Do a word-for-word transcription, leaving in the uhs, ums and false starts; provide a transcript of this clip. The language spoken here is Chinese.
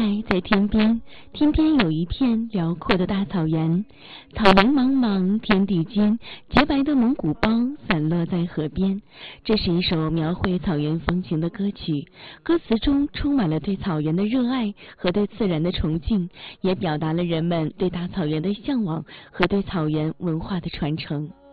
在在天边，天边有一片辽阔的大草原，草原茫茫，天地间，洁白的蒙古包散落在河边。这是一首描绘草原风情的歌曲，歌词中充满了对草原的热爱和对自然的崇敬，也表达了人们对大草原的向往和对草原文化的传承。